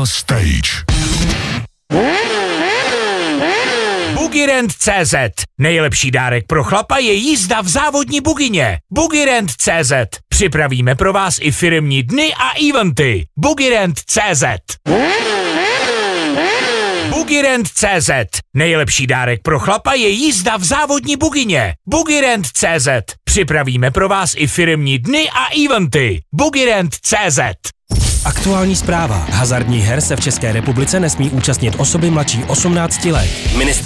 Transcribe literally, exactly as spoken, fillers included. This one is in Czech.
stage. Bugirend tečka cé zet. Nejlepší dárek pro chlapa je jízda v závodní bugině. Bugirend tečka cé zet. Připravíme pro vás i firemní dny a eventy. Bugirend tečka cé zet. Bugirend tečka cé zet. Nejlepší dárek pro chlapa je jízda v závodní bugině. Bugirend tečka cé zet. Připravíme pro vás i firemní dny a eventy. Bugirend tečka cé zet. Aktuální zpráva. Hazardních her se v České republice nesmí účastnit osoby mladší osmnácti let.